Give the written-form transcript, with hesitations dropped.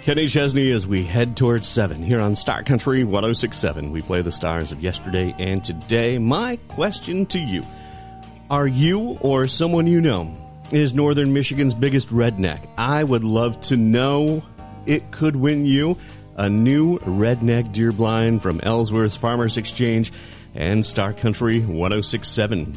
Kenny Chesney as we head towards 7 here on Star Country 106.7. We play the stars of yesterday and today. My question to you, are you or someone you know is Northern Michigan's biggest redneck? I would love to know. It could win you a new redneck deer blind from Ellsworth Farmers Exchange and Star Country 106.7.